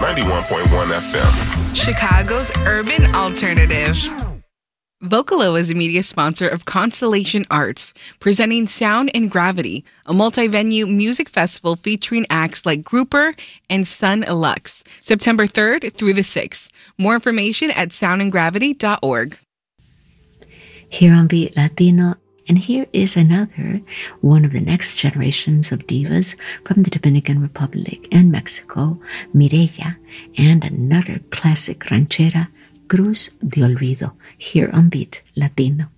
91.1 FM. Chicago's urban alternative. Vocalo is a media sponsor of Constellation Arts, presenting Sound and Gravity, a multi-venue music festival featuring acts like Grouper and Sun Lux, September 3rd through the 6th. More information at soundandgravity.org. Here on Beat Latino, and here is another one of the next generations of divas from the Dominican Republic and Mexico, Mireya, and another classic ranchera, Cruz de Olvido, here on Beat Latino.